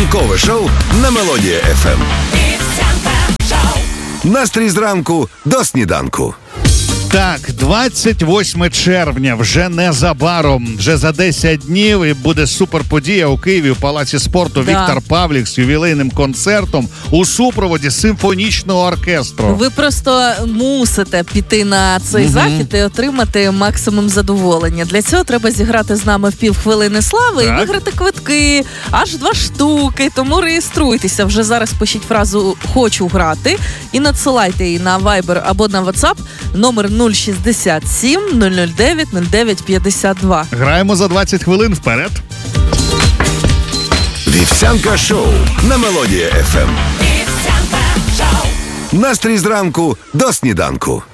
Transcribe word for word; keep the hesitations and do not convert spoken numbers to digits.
Ранкове шоу на Мелодія еф ем. Настрій зранку до сніданку. Так, двадцять восьме червня, вже незабаром, вже за десять днів, і буде суперподія у Києві у Палаці спорту. Да. Віктор Павлік з ювілейним концертом у супроводі симфонічного оркестру. Ви просто мусите піти на цей Мгм. захід і отримати максимум задоволення. Для цього треба зіграти з нами в півхвилини слави Так. і виграти квитки. Аж два штуки. Тому реєструйтеся. Вже зараз пишіть фразу «хочу грати» і надсилайте її на Viber або на WhatsApp номер нуль шістдесят сім нуль нуль дев'ять нуль дев'ять п'ятдесят два. Граємо за двадцять хвилин вперед. Вівсянка шоу на Мелодія еф ем. Настрій зранку до сніданку.